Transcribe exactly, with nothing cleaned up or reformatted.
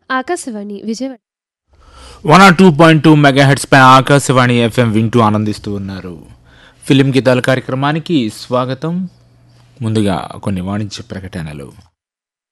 Akashvani Vijayawada one or two point two mega heads pi Akashvani FM వింటూ ఆనందిస్తూ ఉన్నారు. ఫిలిం గీతాల కార్యక్రమానికి స్వాగతం. ముందుగా కొన్ని వాణిజ్య ప్రకటనలు.